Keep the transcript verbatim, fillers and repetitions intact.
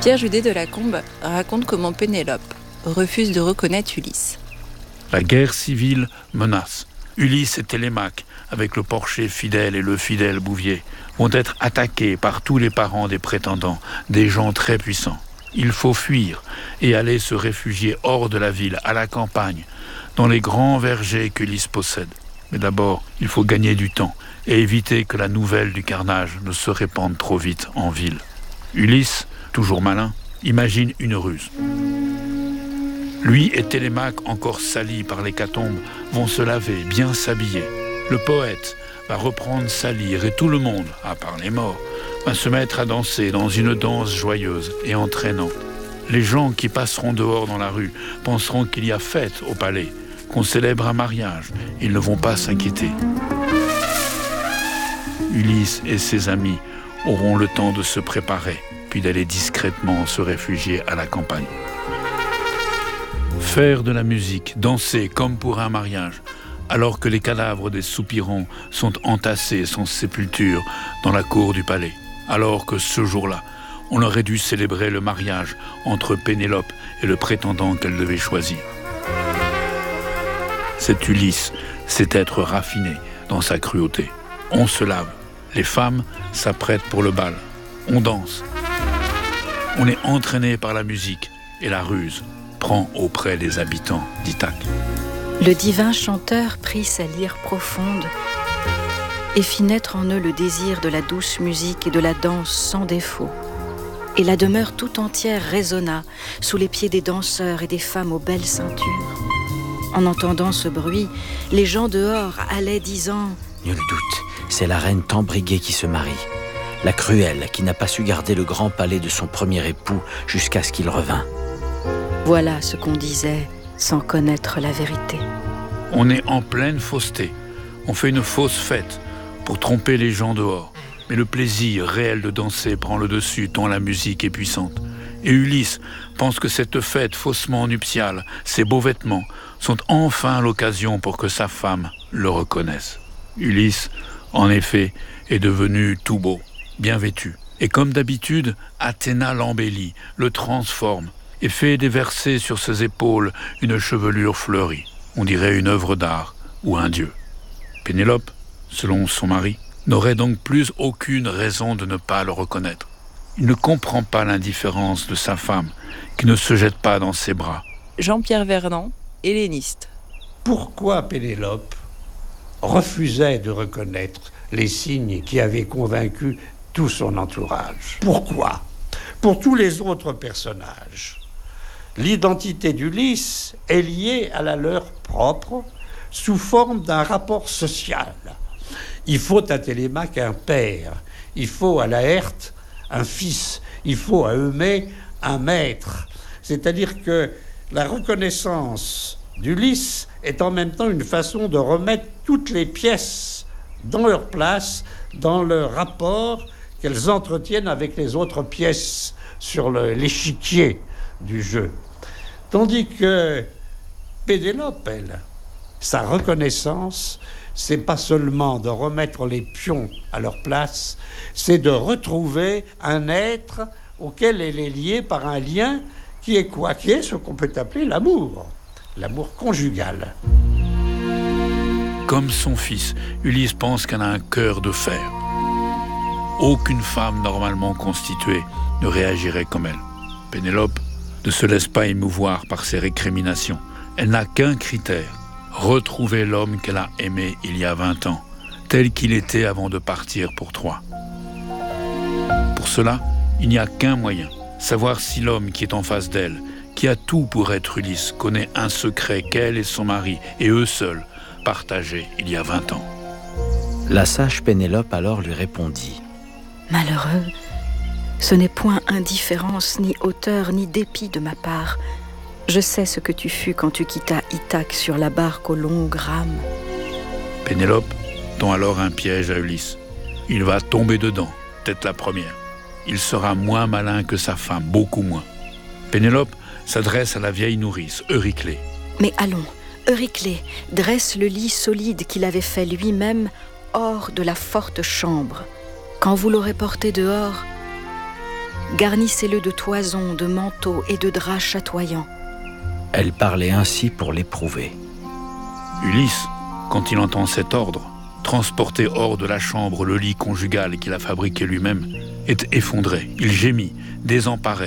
Pierre Judet de Lacombe raconte comment Pénélope refuse de reconnaître Ulysse. La guerre civile menace. Ulysse et Télémaque, avec le porcher fidèle et le fidèle Bouvier, vont être attaqués par tous les parents des prétendants, des gens très puissants. Il faut fuir et aller se réfugier hors de la ville, à la campagne, dans les grands vergers qu'Ulysse possède. Mais d'abord, il faut gagner du temps et éviter que la nouvelle du carnage ne se répande trop vite en ville. Ulysse, toujours malin, imagine une ruse. Lui et Télémaque, encore salis par l'hécatombe, vont se laver, bien s'habiller. Le poète va reprendre sa lyre et tout le monde, à part les morts, va se mettre à danser dans une danse joyeuse et entraînante. Les gens qui passeront dehors dans la rue penseront qu'il y a fête au palais, qu'on célèbre un mariage. Ils ne vont pas s'inquiéter. Ulysse et ses amis auront le temps de se préparer, puis d'aller discrètement se réfugier à la campagne. Faire de la musique, danser comme pour un mariage, alors que les cadavres des soupirants sont entassés sans sépulture dans la cour du palais, alors que ce jour-là, on aurait dû célébrer le mariage entre Pénélope et le prétendant qu'elle devait choisir. Cet Ulysse, c'est être raffiné dans sa cruauté. On se lave, les femmes s'apprêtent pour le bal, on danse. On est entraîné par la musique et la ruse prend auprès des habitants d'Ithaque. Le divin chanteur prit sa lyre profonde et fit naître en eux le désir de la douce musique et de la danse sans défaut. Et la demeure tout entière résonna sous les pieds des danseurs et des femmes aux belles ceintures. En entendant ce bruit, les gens dehors allaient disant « Nul doute, c'est la reine Tambriguet qui se marie. La cruelle qui n'a pas su garder le grand palais de son premier époux jusqu'à ce qu'il revint. » Voilà ce qu'on disait sans connaître la vérité. On est en pleine fausseté. On fait une fausse fête pour tromper les gens dehors. Mais le plaisir réel de danser prend le dessus tant la musique est puissante. Et Ulysse pense que cette fête faussement nuptiale, ces beaux vêtements, sont enfin l'occasion pour que sa femme le reconnaisse. Ulysse, en effet, est devenu tout beau, bien vêtu. Et comme d'habitude, Athéna l'embellit, le transforme et fait déverser sur ses épaules une chevelure fleurie. On dirait une œuvre d'art ou un dieu. Pénélope, selon son mari, n'aurait donc plus aucune raison de ne pas le reconnaître. Il ne comprend pas l'indifférence de sa femme, qui ne se jette pas dans ses bras. Jean-Pierre Vernant, helléniste. Pourquoi Pénélope refusait de reconnaître les signes qui avaient convaincu tout son entourage? Pourquoi? Pour tous les autres personnages, l'identité d'Ulysse est liée à la leur propre sous forme d'un rapport social. Il faut à Télémaque un père, il faut à Laërte un fils, il faut à Eumée un maître. C'est-à-dire que la reconnaissance d'Ulysse est en même temps une façon de remettre toutes les pièces dans leur place, dans le rapport qu'elles entretiennent avec les autres pièces sur le, l'échiquier du jeu. Tandis que Pénélope, elle, sa reconnaissance, c'est pas seulement de remettre les pions à leur place, c'est de retrouver un être auquel elle est liée par un lien qui est quoi? Qui est ce qu'on peut appeler l'amour, l'amour conjugal. Comme son fils, Ulysse pense qu'elle a un cœur de fer. Aucune femme normalement constituée ne réagirait comme elle. Pénélope ne se laisse pas émouvoir par ses récriminations. Elle n'a qu'un critère, retrouver l'homme qu'elle a aimé il y a vingt ans, tel qu'il était avant de partir pour Troie. Pour cela, il n'y a qu'un moyen, savoir si l'homme qui est en face d'elle, qui a tout pour être Ulysse, connaît un secret qu'elle et son mari, et eux seuls, partagé il y a vingt ans. La sage Pénélope alors lui répondit « Malheureux, ce n'est point indifférence, ni hauteur, ni dépit de ma part. Je sais ce que tu fus quand tu quittas Ithaque sur la barque aux longues rames. » Pénélope tend alors un piège à Ulysse. Il va tomber dedans, tête la première. Il sera moins malin que sa femme, beaucoup moins. Pénélope s'adresse à la vieille nourrice, Euryclée. « Mais allons, Euryclée, dresse le lit solide qu'il avait fait lui-même hors de la forte chambre. Quand vous l'aurez porté dehors, garnissez-le de toisons, de manteaux et de draps chatoyants. Elle parlait ainsi pour l'éprouver. Ulysse, quand il entend cet ordre, transporter hors de la chambre le lit conjugal qu'il a fabriqué lui-même, est effondré. Il gémit, désemparé.